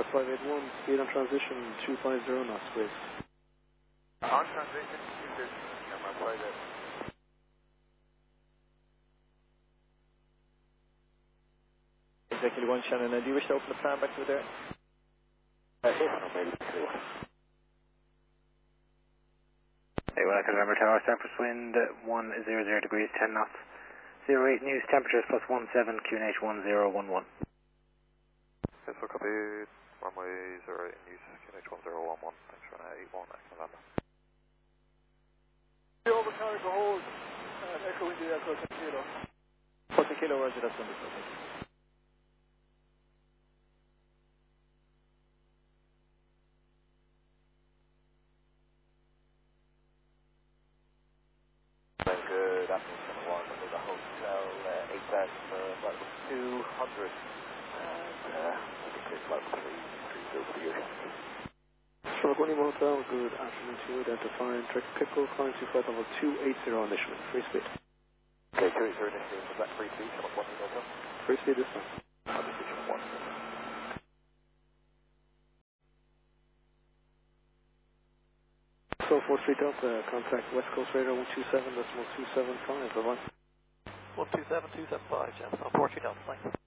581, speed on transition 250 knots, please. On transition, 250, I'm outside it. Executive 1 Shannon, do you wish to open the plan back to there? Hey, well, I can remember tower, surface wind 100 degrees, 10 knots. 08 news, temperatures plus 17, QNH 1011. Yes, so copy, runway 08 news, QNH 1011, thanks for 81, November. Over tower to hold, echo into the echo, 10 kilo. 40 kilo, roger, that's understood. Good afternoon, 1, under the hotel, 8 for flight 200, and indicated flight 330 for the ocean. Shark 1 Hotel, good afternoon to you, identifying Trick Pickle, climb to flight level 280 initially, free speed. Okay, 280 initially, was that free speed, Shark 1 Hotel? Free speed this time. Decision 1. So 43 Delta, contact West Coast Radar 127.275, bye-bye. 127.275, Jeff, on 43 Delta, thanks.